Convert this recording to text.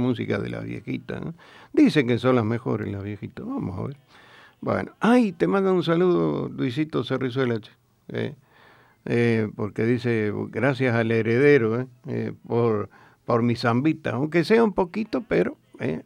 música de las viejitas, ¿no? Dicen que son las mejores las viejitas, vamos a ver. Bueno, ay, te manda un saludo Luisito Cerrizuela, che, porque dice, gracias al heredero, por mi zambita, aunque sea un poquito, pero